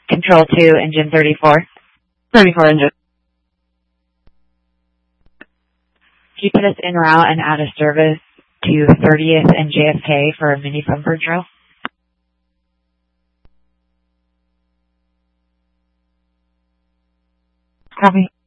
Control 2, engine 34. 34 engine. Can you put us en route and out of service to 30th and JFK for a mini bumper drill? Copy.